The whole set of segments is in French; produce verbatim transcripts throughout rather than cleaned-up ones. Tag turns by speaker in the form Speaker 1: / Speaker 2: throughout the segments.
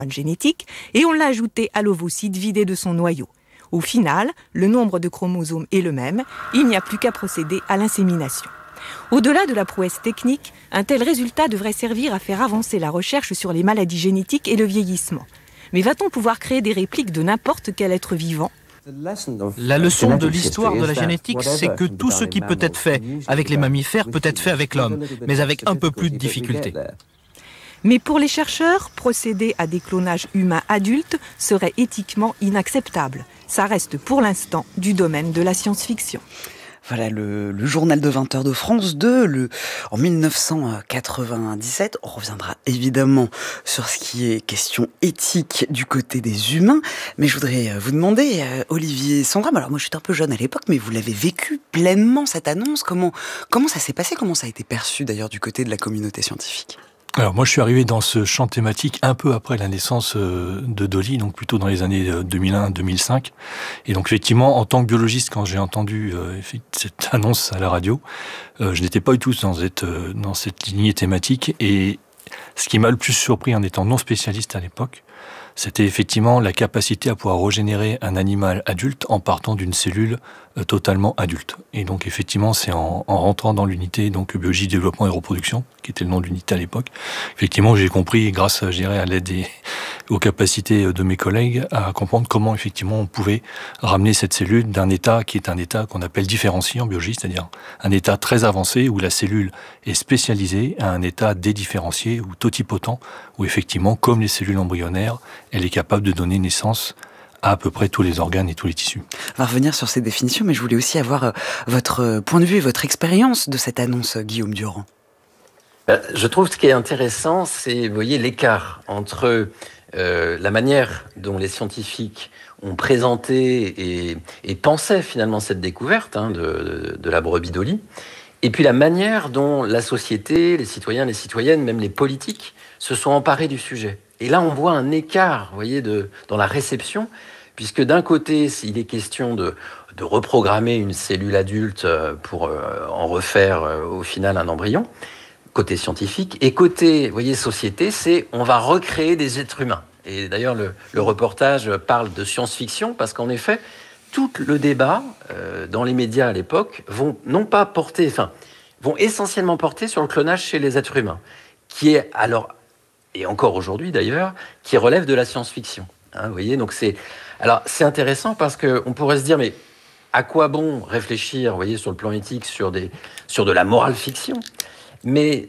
Speaker 1: génétique et on l'a ajouté à l'ovocyte vidé de son noyau. Au final, le nombre de chromosomes est le même, il n'y a plus qu'à procéder à l'insémination. Au-delà de la prouesse technique, un tel résultat devrait servir à faire avancer la recherche sur les maladies génétiques et le vieillissement. Mais va-t-on pouvoir créer des répliques de n'importe quel être vivant ?
Speaker 2: La leçon de l'histoire de la génétique, c'est que tout ce qui peut être fait avec les mammifères peut être fait avec l'homme, mais avec un peu plus de difficulté.
Speaker 1: Mais pour les chercheurs, procéder à des clonages humains adultes serait éthiquement inacceptable. Ça reste pour l'instant du domaine de la science-fiction.
Speaker 3: Voilà le, le journal de vingt heures de France deux, le, en dix-neuf cent quatre-vingt-dix-sept. On reviendra évidemment sur ce qui est question éthique du côté des humains. Mais je voudrais vous demander, euh, Olivier Sandram, alors moi je suis un peu jeune à l'époque, mais vous l'avez vécu pleinement cette annonce. Comment, comment ça s'est passé ? Comment ça a été perçu d'ailleurs du côté de la communauté scientifique ?
Speaker 4: Alors moi je suis arrivé dans ce champ thématique un peu après la naissance de Dolly, donc plutôt dans les années deux mille un deux mille cinq. Et donc effectivement, en tant que biologiste, quand j'ai entendu euh, cette annonce à la radio, euh, je n'étais pas du tout dans cette, euh, dans cette lignée thématique. Et ce qui m'a le plus surpris en étant non spécialiste à l'époque, c'était effectivement la capacité à pouvoir régénérer un animal adulte en partant d'une cellule euh, totalement adulte. Et donc effectivement, c'est en, en rentrant dans l'unité donc biologie, développement et reproduction, qui était le nom de l'unité à l'époque, effectivement j'ai compris, grâce je dirais, à l'aide des, aux capacités de mes collègues, à comprendre comment effectivement on pouvait ramener cette cellule d'un état qui est un état qu'on appelle différencié en biologie, c'est-à-dire un état très avancé où la cellule est spécialisée, à un état dédifférencié ou totipotent, où effectivement, comme les cellules embryonnaires, elle est capable de donner naissance à à peu près tous les organes et tous les tissus.
Speaker 3: On va revenir sur ces définitions, mais je voulais aussi avoir euh, votre point de vue et votre expérience de cette annonce, Guillaume Durand.
Speaker 5: Je trouve ce qui est intéressant, c'est, vous voyez, l'écart entre euh, la manière dont les scientifiques ont présenté et, et pensaient finalement cette découverte hein, de, de, de la brebis Dolly, et puis la manière dont la société, les citoyens, les citoyennes, même les politiques, se sont emparés du sujet. Et là, on voit un écart, vous voyez, de, dans la réception, puisque d'un côté, il est question de, de reprogrammer une cellule adulte pour euh, en refaire euh, au final un embryon, côté scientifique, et côté, vous voyez, société, c'est on va recréer des êtres humains. Et d'ailleurs, le, le reportage parle de science-fiction, parce qu'en effet, tout le débat euh, dans les médias à l'époque vont non pas porter, enfin, vont essentiellement porter sur le clonage chez les êtres humains, qui est alors et encore aujourd'hui d'ailleurs, qui relève de la science-fiction. Hein, vous voyez, donc c'est, alors c'est intéressant parce que on pourrait se dire, mais à quoi bon réfléchir, vous voyez, sur le plan éthique, sur des, sur de la morale fiction ? Mais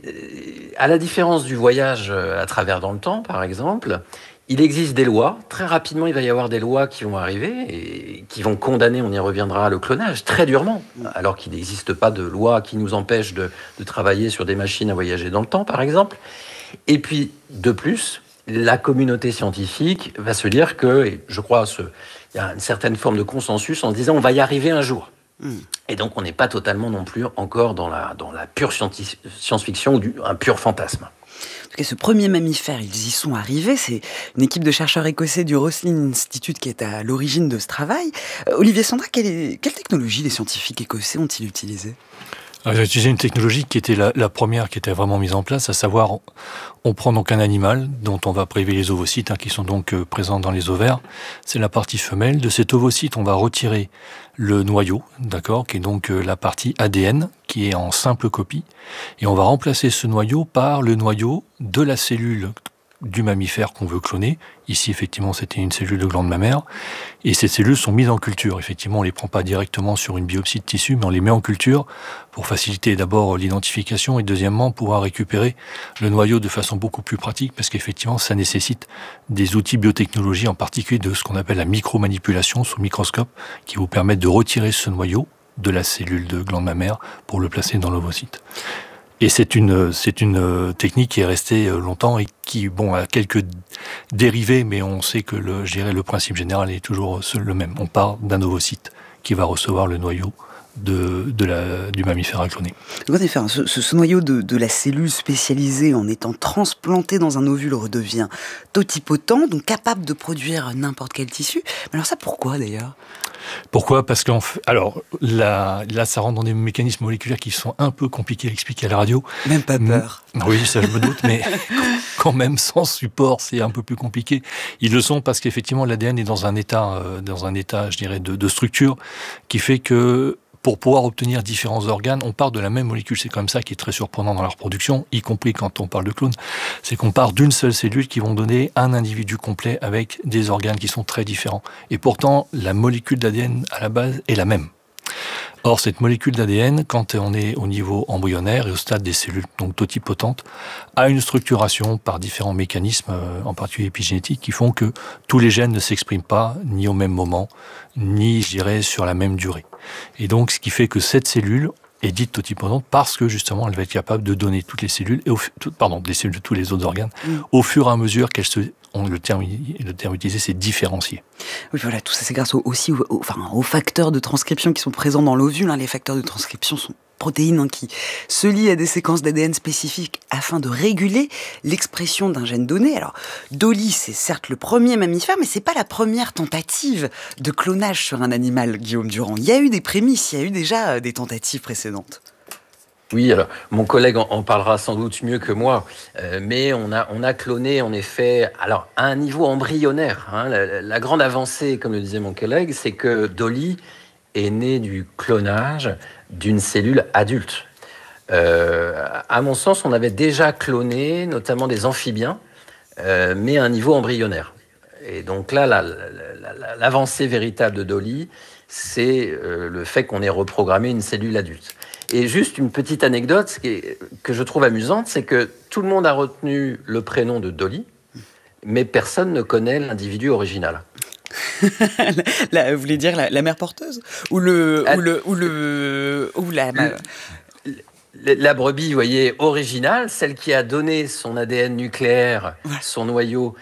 Speaker 5: à la différence du voyage à travers dans le temps, par exemple, il existe des lois. Très rapidement, il va y avoir des lois qui vont arriver et qui vont condamner, on y reviendra, le clonage très durement, alors qu'il n'existe pas de loi qui nous empêche de, de travailler sur des machines à voyager dans le temps, par exemple. Et puis, de plus, la communauté scientifique va se dire que, et je crois, ce, il y a une certaine forme de consensus en se disant on va y arriver un jour. Mmh. Et donc, on n'est pas totalement non plus encore dans la, dans la pure scienti- science-fiction ou du, un pur fantasme.
Speaker 3: En tout cas, ce premier mammifère, ils y sont arrivés. C'est une équipe de chercheurs écossais du Roslin Institute qui est à l'origine de ce travail. Euh, Olivier Sandra, quelle, est, quelle technologie les scientifiques écossais ont-ils utilisée ?
Speaker 4: Alors, j'ai utilisé une technologie qui était la, la première qui était vraiment mise en place, à savoir, on, on prend donc un animal dont on va priver les ovocytes, hein, qui sont donc euh, présents dans les ovaires. C'est la partie femelle. De cet ovocyte, on va retirer le noyau, d'accord, qui est donc euh, la partie A D N, qui est en simple copie, et on va remplacer ce noyau par le noyau de la cellule du mammifère qu'on veut cloner. Ici, effectivement, c'était une cellule de glande mammaire. Et ces cellules sont mises en culture. Effectivement, on les prend pas directement sur une biopsie de tissu, mais on les met en culture pour faciliter d'abord l'identification et deuxièmement, pouvoir récupérer le noyau de façon beaucoup plus pratique parce qu'effectivement, ça nécessite des outils biotechnologie, en particulier de ce qu'on appelle la micromanipulation sous microscope, qui vous permettent de retirer ce noyau de la cellule de glande mammaire pour le placer dans l'ovocyte. Et c'est une, c'est une technique qui est restée longtemps et qui, bon, a quelques dérivés, mais on sait que le, je dirais, le principe général est toujours le même. On part d'un ovocyte qui va recevoir le noyau de, de la, du mammifère à cloner.
Speaker 3: En effet, ce, ce, ce noyau de, de la cellule spécialisée en étant transplanté dans un ovule redevient totipotent, donc capable de produire n'importe quel tissu. Mais alors ça, pourquoi d'ailleurs ?
Speaker 4: Pourquoi ? Parce qu'en fait, alors là, là, ça rentre dans des mécanismes moléculaires qui sont un peu compliqués à expliquer à la radio.
Speaker 3: Même pas peur.
Speaker 4: Oui, ça je me doute, mais quand même sans support, c'est un peu plus compliqué. Ils le sont parce qu'effectivement l'A D N est dans un état, euh, dans un état, je dirais, de, de structure qui fait que pour pouvoir obtenir différents organes, on part de la même molécule. C'est comme ça qui est très surprenant dans la reproduction, y compris quand on parle de clones. C'est qu'on part d'une seule cellule qui vont donner un individu complet avec des organes qui sont très différents. Et pourtant, la molécule d'A D N à la base est la même. Or, cette molécule d'A D N, quand on est au niveau embryonnaire et au stade des cellules, donc totipotentes, a une structuration par différents mécanismes, en particulier épigénétiques, qui font que tous les gènes ne s'expriment pas, ni au même moment, ni, je dirais, sur la même durée. Et donc, ce qui fait que cette cellule est dite totipotente parce que, justement, elle va être capable de donner toutes les cellules, et au, pardon, des cellules de tous les autres organes, mmh. au fur et à mesure qu'elles se... On, le, terme, le terme utilisé, c'est différencier.
Speaker 3: Oui, voilà, tout ça, c'est grâce au, aussi aux, aux, enfin, aux facteurs de transcription qui sont présents dans l'ovule. Hein. Les facteurs de transcription sont protéines hein, qui se lient à des séquences d'A D N spécifiques afin de réguler l'expression d'un gène donné. Alors, Dolly, c'est certes le premier mammifère, mais c'est pas la première tentative de clonage sur un animal, Guillaume Durand. Il y a eu des prémices, il y a eu déjà des tentatives précédentes.
Speaker 5: Oui, alors mon collègue en, en parlera sans doute mieux que moi, euh, mais on a, on a cloné en effet, alors à un niveau embryonnaire. Hein, la, la grande avancée, comme le disait mon collègue, c'est que Dolly est née du clonage d'une cellule adulte. Euh, à mon sens, on avait déjà cloné notamment des amphibiens, euh, mais à un niveau embryonnaire. Et donc là, la, la, la, l'avancée véritable de Dolly, c'est euh, le fait qu'on ait reprogrammé une cellule adulte. Et juste une petite anecdote que je trouve amusante, c'est que tout le monde a retenu le prénom de Dolly, mais personne ne connaît l'individu original.
Speaker 3: la, vous voulez dire la, la mère porteuse ou le ah, ou le ou le ou la
Speaker 5: le, la, la brebis, vous voyez, originale, celle qui a donné son A D N nucléaire, ouais. son noyau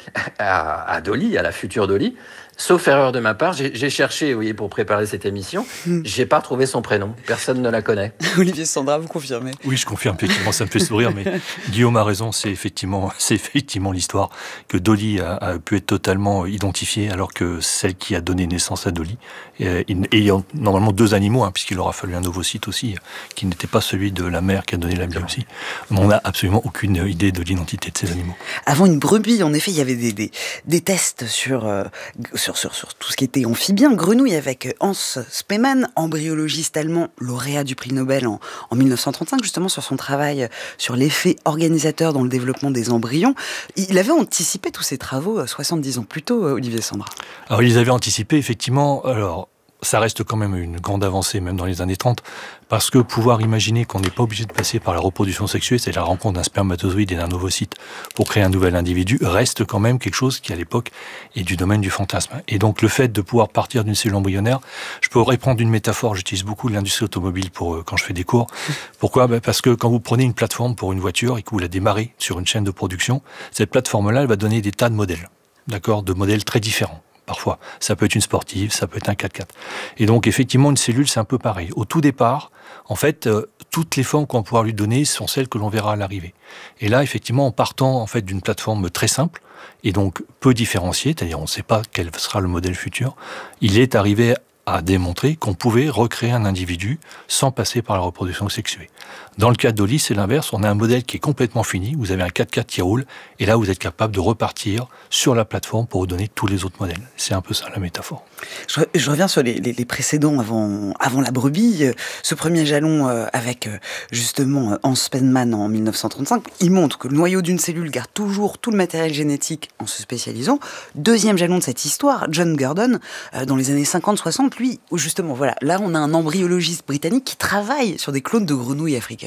Speaker 5: à, à Dolly, à la future Dolly. Sauf erreur de ma part, j'ai, j'ai cherché, vous voyez, pour préparer cette émission, j'ai pas trouvé son prénom. Personne ne la connaît.
Speaker 3: Olivier Sandra, vous confirmez ?
Speaker 4: Oui, je confirme, effectivement, ça me fait sourire, mais Guillaume a raison, c'est effectivement, c'est effectivement l'histoire que Dolly a, a pu être totalement identifiée, alors que celle qui a donné naissance à Dolly, et, ayant normalement deux animaux, hein, puisqu'il aura fallu un ovocyte aussi, qui n'était pas celui de la mère qui a donné la biopsie, on n'a absolument aucune idée de l'identité de ces animaux.
Speaker 3: Avant une brebis, en effet, il y avait des, des, des tests sur, euh, sur Sur, sur tout ce qui était amphibien, grenouille avec Hans Spemann, embryologiste allemand, lauréat du prix Nobel en, en mille neuf cent trente-cinq, justement sur son travail sur l'effet organisateur dans le développement des embryons. Il avait anticipé tous ces travaux soixante-dix ans plus tôt, Olivier Sandra.
Speaker 4: Alors, ils avaient anticipé, effectivement. Alors, ça reste quand même une grande avancée, même dans les années trente, parce que pouvoir imaginer qu'on n'est pas obligé de passer par la reproduction sexuelle, c'est la rencontre d'un spermatozoïde et d'un ovocyte pour créer un nouvel individu, reste quand même quelque chose qui, à l'époque, est du domaine du fantasme. Et donc, le fait de pouvoir partir d'une cellule embryonnaire, je pourrais prendre une métaphore, j'utilise beaucoup l'industrie automobile pour, quand je fais des cours. Pourquoi ? Ben parce que quand vous prenez une plateforme pour une voiture et que vous la démarrez sur une chaîne de production, cette plateforme-là, elle va donner des tas de modèles, d'accord, de modèles très différents. Parfois, ça peut être une sportive, ça peut être un quatre-quatre. Et donc, effectivement, une cellule, c'est un peu pareil. Au tout départ, en fait, euh, toutes les formes qu'on va pouvoir lui donner sont celles que l'on verra à l'arrivée. Et là, effectivement, en partant en fait d'une plateforme très simple et donc peu différenciée, c'est-à-dire on ne sait pas quel sera le modèle futur, il est arrivé à démontrer qu'on pouvait recréer un individu sans passer par la reproduction sexuée. Dans le cas de Dolly, c'est l'inverse. On a un modèle qui est complètement fini. Vous avez un quatre-quatre qui roule. Et là, vous êtes capable de repartir sur la plateforme pour vous donner tous les autres modèles. C'est un peu ça, la métaphore.
Speaker 3: Je, je reviens sur les, les, les précédents avant, avant la brebis. Ce premier jalon euh, avec, euh, justement, Hans Spemann en mille neuf cent trente-cinq, il montre que le noyau d'une cellule garde toujours tout le matériel génétique en se spécialisant. Deuxième jalon de cette histoire, John Gurdon, euh, dans les années cinquante soixante, lui, où justement, voilà, là, on a un embryologiste britannique qui travaille sur des clones de grenouilles africaines.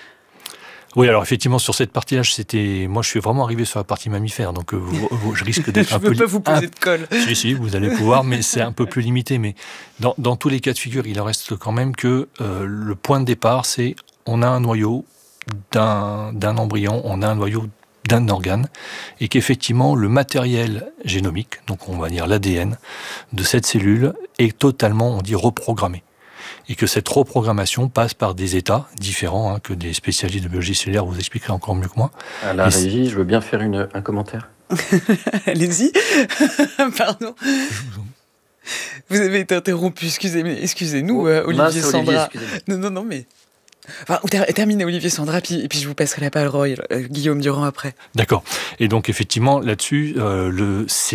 Speaker 4: Oui, alors effectivement, sur cette partie-là, c'était, moi, je suis vraiment arrivé sur la partie mammifère, donc euh, vous, vous, je risque d'être un peu...
Speaker 3: Je ne peux pas vous poser de colle.
Speaker 4: Si, si, vous allez pouvoir, mais c'est un peu plus limité. Mais dans, dans tous les cas de figure, il en reste quand même que euh, le point de départ, c'est on a un noyau d'un, d'un embryon, on a un noyau d'un organe, et qu'effectivement, le matériel génomique, donc on va dire l'A D N, de cette cellule est totalement, on dit, reprogrammé. Et que cette reprogrammation passe par des états différents hein, que des spécialistes de biologie cellulaire vous expliqueraient encore mieux que moi.
Speaker 5: À la et régie, c'est... je veux bien faire une, un commentaire.
Speaker 3: Allez-y. Pardon. Vous avez été interrompu, excusez, excusez-nous, oh, euh, Olivier Sandra. Olivier, non, non, non, mais... Enfin, ter- terminez Olivier Sandra, puis, et puis je vous passerai la parole, euh, Guillaume Durand après.
Speaker 4: D'accord. Et donc effectivement, là-dessus, euh, le, c'est